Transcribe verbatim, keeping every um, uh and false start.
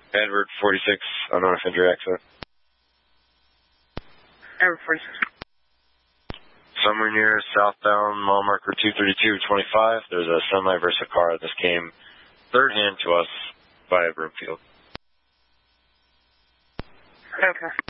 Edward forty-six, unknown offender accident. Edward forty-six. Somewhere near southbound mile marker two thirty-two twenty-five, there's a semi versus a car. This came third hand to us by Broomfield. Okay.